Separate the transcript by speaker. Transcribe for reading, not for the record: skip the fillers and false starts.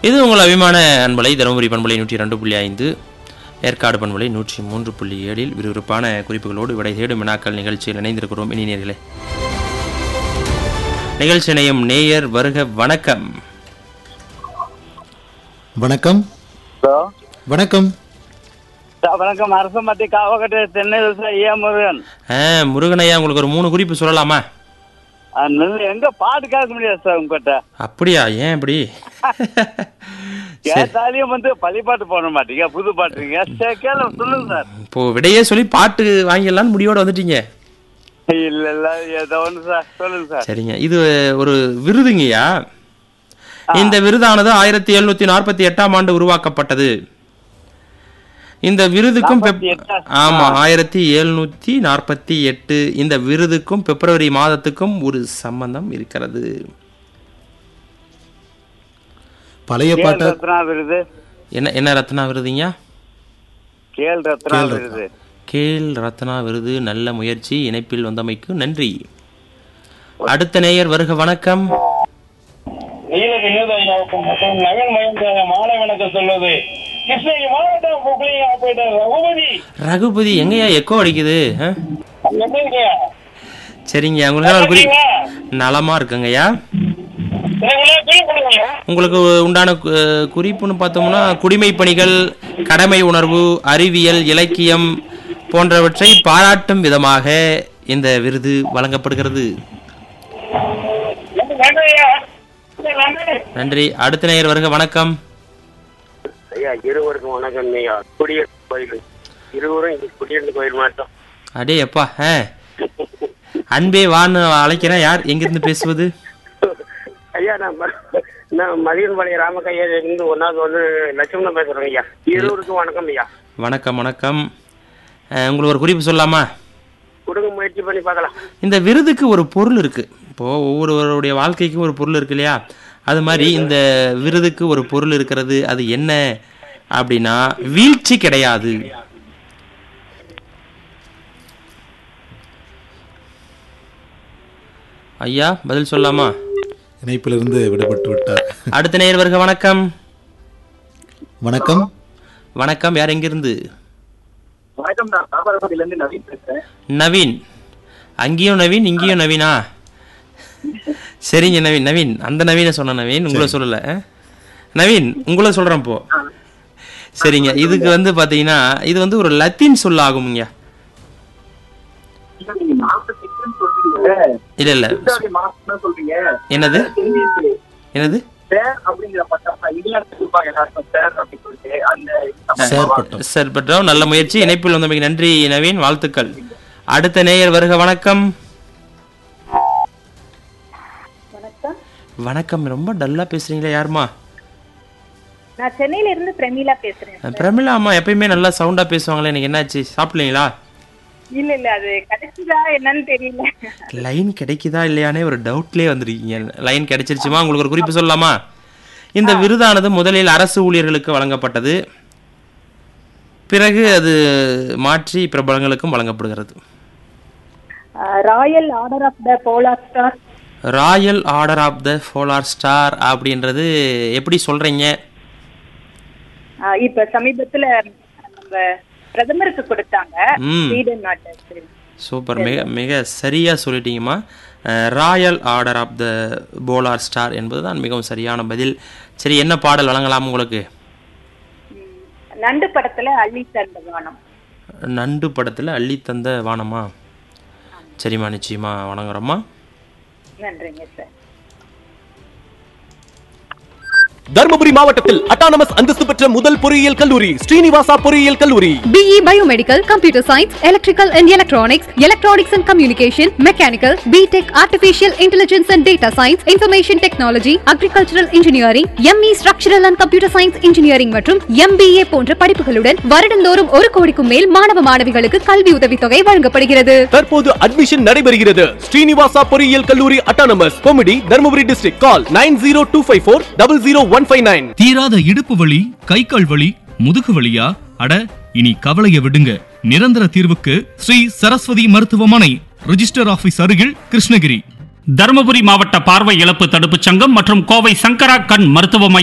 Speaker 1: இது உங்கள் அபிமான அன்பலை தருமபுரி பண்பலை 102.5, ஏற்காடு பண்பலை 103.7 விறுவிறுப்பான குறிப்புகளோடு விடை தேடும் வினாக்கள் நிகழ்ச்சியில் இணைந்திருக்கிறோம். இனியர்களே, நிகழ்ச்சி இணையும் நேயர் வருக. வணக்கம்.
Speaker 2: வணக்கம். வணக்கம்.
Speaker 3: வணக்கம். அரசம்பட்டி காவக்கட்டு தென்னை விவசாயி முருகன்.
Speaker 1: முருகன் ஐயா, உங்களுக்கு ஒரு 3 குறிப்பு சொல்லலாமா?
Speaker 3: எங்க பாட்டு கேட்க முடியாது சார் உங்ககிட்ட.
Speaker 1: அப்படியா? ஏன் அப்படி?
Speaker 3: கேட்டாலையும் பள்ளிப்பாட்டு போட மாட்டீங்க, புது பாட்டுங்க. சொல்லுங்க சார். இப்போ
Speaker 1: விடையே சொல்லி பாட்டு வாங்கிடலான்னு முடிவோட வந்துட்டீங்க.
Speaker 3: இல்ல இல்ல, ஏதோ ஒண்ணு சார், சொல்லுங்க சார்.
Speaker 1: சரிங்க, இது ஒரு விருதுங்கய்யா. இந்த விருதானது 1748ஆம் ஆண்டு உருவாக்கப்பட்டது. இந்த விருதுக்கும் 1748. இந்த விருதுக்கும் பிப்ரவரி மாதத்துக்கும் ஒரு சம்பந்தம் இருக்கிறது.
Speaker 2: பழைய பாட்டு
Speaker 3: விருது
Speaker 1: என்ன ரத்னா விருதுங்க?
Speaker 3: கேல் ரத்னா விருது.
Speaker 1: கேல் ரத்னா விருது. நல்ல முயற்சி. இணைப்பில் வந்தமைக்கு நன்றி. அடுத்த நேயர் வருக. வணக்கம்.
Speaker 3: மாலை வணக்கம் சொல்வது கிருஷ்ணகிரி மாவட்டம்
Speaker 1: ரகுபதி. எங்கயா எக்கோ அடிக்குது? சரிங்க, உங்களுக்கு நலமா இருக்குங்கய்யா. உங்களுக்கு உண்டான குறிப்புன்னு பார்த்தோம்னா, குடிமை பணிகள், கடமை உணர்வு, அறிவியல், இலக்கியம் போன்றவற்றை பாராட்டும் விதமாக இந்த விருது வழங்கப்படுகிறது. நன்றி. அடுத்த நேயர் வருக. வணக்கம்.
Speaker 4: இருவருக்கும் வணக்கம். குடியிருப்பு கோயில் இருவரும் குடியிருப்பு கோயில் மாட்டோம்.
Speaker 1: அடே அப்பா, அன்பே வான்னு அழைக்கிறேன். யார் எங்கிருந்து பேசுவது?
Speaker 4: ஐயா, நான் மதியன்பாளைய ராமக்கையா இருந்து 1வது லட்சுமணன் பேசுறேன் ஐயா. இருவருக்கும் வணக்கம் ஐயா.
Speaker 1: வணக்கம் வணக்கம். உங்களுக்கு ஒரு குறிப்பு சொல்லலாமா?
Speaker 4: கொடுங்க, முயற்சி பண்ணி பார்க்கலாம்.
Speaker 1: இந்த விருதுக்கு ஒரு பொருள் இருக்கு. இப்போ ஒவ்வொருவருடைய வாழ்க்கைக்கும் ஒரு பொருள் இருக்கு இல்லையா? அது மாதிரி இந்த விருதுக்கு ஒரு பொருள் இருக்கிறது. அது என்ன அப்படின்னா, வீழ்ச்சி கிடையாது. ஐயா, பதில் சொல்லலாமா?
Speaker 2: இணைப்பிலிருந்து விடுபட்டு விட்டார்.
Speaker 1: அடுத்த நேயர் வருக. வணக்கம்.
Speaker 2: வணக்கம்.
Speaker 1: வணக்கம். யார் எங்கிருந்து?
Speaker 3: வணக்கம், நான் தாமரபுரியிலிருந்து நவீன் பேசுறேன்.
Speaker 1: நவீன். அங்கேயும் நவீன், இங்கேயும் நவீனா? சரிங்க நவீன். நவீன் அந்த நவீனை சொன்ன நவீன், உங்களை சொல்லல. நவீன் உங்களை சொல்றேன் இப்போ. சரிங்க, இதுக்கு பாத்தீங்கன்னா இது ஒரு லத்தீன் சொல் ஆகும்ங்க. இல்ல இல்ல, என்னது என்னது? செயற்பட்டோம். நல்ல முயற்சி. இணைப்பில் வந்தமைக்கு நன்றி நவீன், வாழ்த்துக்கள். அடுத்த நேயர் வருக. வணக்கம். வணக்கம். ரொம்ப டல்லா பேசுறீங்களா? யாருமா?
Speaker 5: நான் சென்னையில இருந்து பிரமிளா பேசுறேன்.
Speaker 1: பிரமிளா அம்மா எப்பயுமே நல்லா சவுண்டா பேசுவாங்களே, எனக்கு என்னாச்சு? சாப்பிடலீங்களா?
Speaker 5: இல்ல இல்ல, அது கிடைக்குதா என்னன்னு தெரியல.
Speaker 1: லைன் கிடைக்குதா இல்லையானே ஒரு டவுட்லயே வந்திருக்கீங்க. லைன் கிடைச்சிருச்சுமா? உங்களுக்கு ஒரு குறிப்பு சொல்லலாமா? இந்த விருதானது முதலில் அரசு ஊழியர்களுக்கு வழங்கப்பட்டது. பிறகு அது மாற்றி பிரபலங்களுக்கும் வழங்கப்படுகிறது.
Speaker 5: Royal order of the polar star.
Speaker 1: Royal order of the polar star அப்படின்றது எப்படி சொல்றீங்க?
Speaker 5: இப்ப சமீபத்துல நம்ம பிரதமருக்கு கொடுத்தாங்க, ஸ்வீடன் நாட்டுக்கு.
Speaker 1: சூப்பர், மிக மிக சரியா சொல்லிட்டீங்கம்மா. Royal order of the polar star என்பதுதான் மிகவும் சரியான பதில். சரி, என்ன பாடல் வழங்கலாம் உங்களுக்கு?
Speaker 5: நண்டு படத்துல அள்ளி தந்த வானம்.
Speaker 1: நண்டு படத்துல அள்ளி தந்த வானமா? சரிம்மா, நிச்சயமா வணங்குறோம்மா.
Speaker 5: நன்றிங்க சார்.
Speaker 6: தர்மபுரி மாவட்டத்தில் அட்டானமஸ் அந்தஸ்து பெற்ற முதல் பொறியியல் கல்லூரி ஸ்ரீனிவாசா பொறியியல் கல்லூரி.
Speaker 7: BE Biomedical, Computer Science, Electrical and Electronics, Electronics and Communication, Mechanical, BTech, Artificial Intelligence and Data Science, Information Technology, Agricultural Engineering, ME Structural and Computer Science Engineering மற்றும் MBA போன்ற படிப்புகளுடன் வருடந்தோறும் 1 கோடிக்கும் மேல் மாணவ மாணவிகளுக்கு கல்வி உதவித்தொகை வழங்கப்படுகிறது.
Speaker 6: தற்போது அட்மிஷன் நடைபெறுகிறது. ஸ்ரீனிவாசா பொறியியல் கல்லூரி அட்டானமஸ், கொமிடி, தர்மபுரி டிஸ்ட்ரிக்ட். கால் 9025400159.
Speaker 8: தீராத இடுப்பு வலி, கை கால் வலி, முதுகு வலியா? அட, இனி கவலைய விடுங்க. நிரந்தர தீர்வுக்கு ஸ்ரீ சரஸ்வதி மருத்துவமனை, ரிஜிஸ்டர் ஆபீஸ் அருகில், கிருஷ்ணகிரி.
Speaker 9: தருமபுரி மாவட்ட பார்வை இழப்பு தடுப்பு சங்கம் மற்றும் கோவை சங்கரா கண் மருத்துவமனை